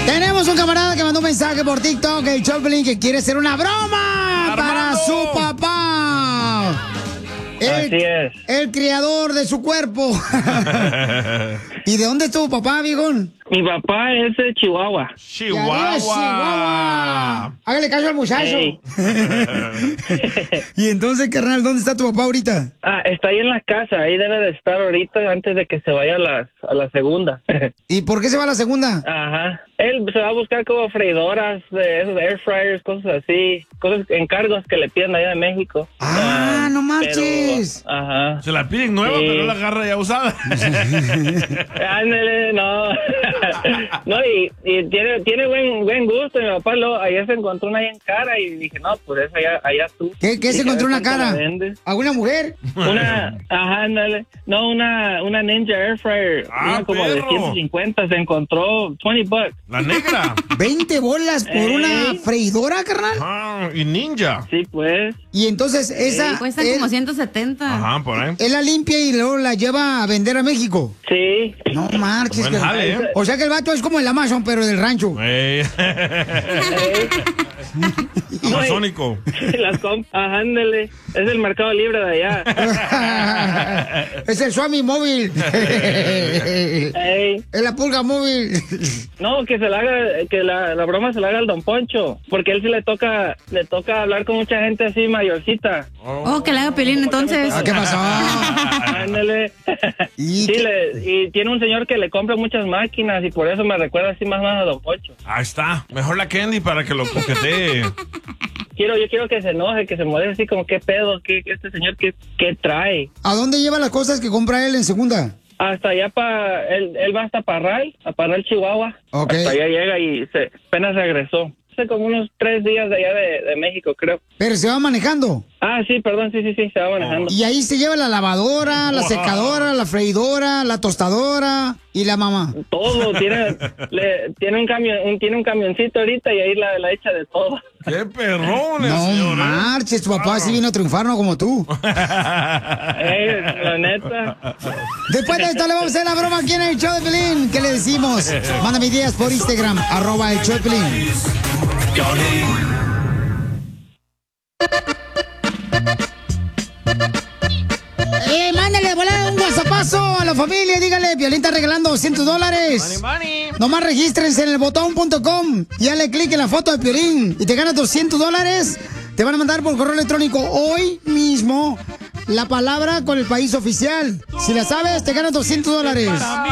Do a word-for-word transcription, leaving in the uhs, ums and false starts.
Tenemos un camarada que mandó un mensaje por TikTok, el Choplin, que quiere hacer una broma ¡Armando! para su papá. El, Así es. El criador de su cuerpo. ¿Y de dónde es tu papá, viejón? Mi papá es de Chihuahua. Chihuahua. Chihuahua. Hágale caso al muchacho. Ey. Y entonces, carnal, ¿dónde está tu papá ahorita? Ah, está ahí en la casa. Ahí debe de estar ahorita antes de que se vaya a la, a la segunda. ¿Y por qué se va a la segunda? Ajá. Él se va a buscar como freidoras, de esos air fryers, cosas así. Cosas, encargos que le piden allá de México. Ah, Ah, no marches. pero- ajá. Se la piden nueva, Sí. pero la agarra ya usada. Ándale, no. No, y, y tiene, tiene buen, buen gusto. Mi papá lo, ayer se encontró una ahí en cara y dije, no, pues esa allá, allá tú. ¿Qué, qué se Dije, encontró a ver una cuánto cara? la vendes. ¿Alguna mujer? Una, ajá, ándale. No, una, una Ninja Air Fryer. Ah, una como de perro. ciento cincuenta se encontró, veinte bucks. La negra. ¿veinte bolas por Ey. una freidora, carnal? Ah, y ninja. Sí, pues. Y entonces esa... Cuestan él, como ciento setenta. Ajá, por ahí. él la limpia y luego la lleva a vender a México. Sí. No marches. Buen que- jale, ¿eh? O sea que el vato es como el Amazon, pero del rancho. Ey. Amazónico. Las comp ajá, ándale. Es el Mercado Libre de allá. Es el Swami móvil. Ey. Es la pulga móvil. No, que se la haga, que la, la broma se la haga al Don Poncho, porque él sí le toca, le toca hablar con mucha gente así mayorcita. Oh, que le haga Piolín entonces. Ah, ¿qué pasó? Ándale. ¿Y Sí, qué- le, y tiene un señor que le compra muchas máquinas y por eso me recuerda así más o menos a Don Poncho. Ahí está. Mejor la Candy para que lo coquetee. Quiero, yo quiero que se enoje, que se moleste así como qué pedo, qué, este señor qué, qué trae. ¿A dónde lleva las cosas que compra él en segunda? Hasta allá para, él, él va hasta Parral, a Parral, Chihuahua. Ok. Hasta allá llega y se, apenas regresó. Hace como unos tres días de allá de, de México, creo. Pero se va manejando. Ah, sí, perdón, sí, sí, sí, se va manejando. Y ahí se lleva la lavadora, la Wow. secadora, la freidora, la tostadora y la mamá. Todo, tiene, le, tiene un camión, un, tiene un camioncito ahorita y ahí la, la echa de todo. ¡Qué perrón, el No señor! ¿eh? marches, tu papá sí vino a triunfar, no como tú. Eh, la neta. Después de esto le vamos a hacer la broma aquí en el show de Pelín. ¿Qué le decimos? Mándame ideas por Instagram, arroba el show de Pelín. Eh, mándale de volada un whatsappazo a la familia, dígale, Piolín está regalando doscientos dólares. Nomás regístrense en el botón punto com y dale clic en la foto de Piolín y te ganas doscientos dólares. Te van a mandar por correo electrónico hoy mismo la palabra con el país oficial. Si la sabes, te ganas doscientos dólares.